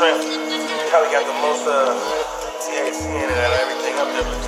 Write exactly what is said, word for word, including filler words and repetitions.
shrimp. Probably got the most uh, T H C in it and everything up there.